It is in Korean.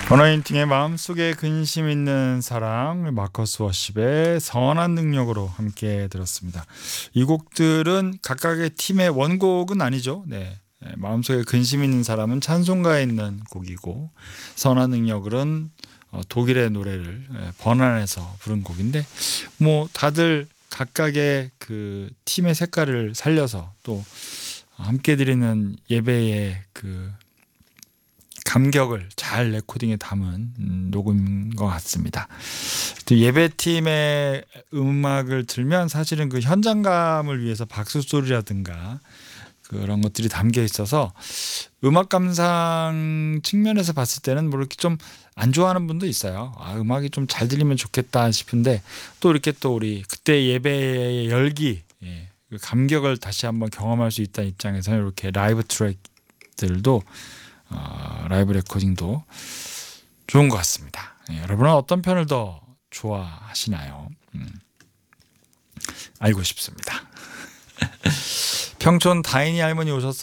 버너인팅의 마음속에 근심 있는 사랑, 마커스 워십의 선한 능력으로 함께 들었습니다. 이 곡들은 각각의 팀의 원곡은 아니죠. 네. 마음속에 근심 있는 사람은 찬송가에 있는 곡이고, 선한 능력은 독일의 노래를 번안해서 부른 곡인데, 뭐 다들 각각의 그 팀의 색깔을 살려서 또 함께 드리는 예배의 그 감격을 잘 레코딩에 담은 녹음인 것 같습니다. 또 예배팀의 음악을 들면 사실은 그 현장감을 위해서 박수 소리라든가 그런 것들이 담겨 있어서 음악 감상 측면에서 봤을 때는 뭐 이렇게 좀 안 좋아하는 분도 있어요. 음악이 좀 잘 들리면 좋겠다 싶은데 또 이렇게 또 우리 그때 예배의 열기, 그 감격을 다시 한번 경험할 수 있다는 입장에서는 이렇게 라이브 트랙들도 라이브 레코딩도 좋은 것 같습니다. 여러분은 어떤 편을 더 좋아하시나요? 알고 싶습니다. 평촌 다인이 할머니 오셨어요.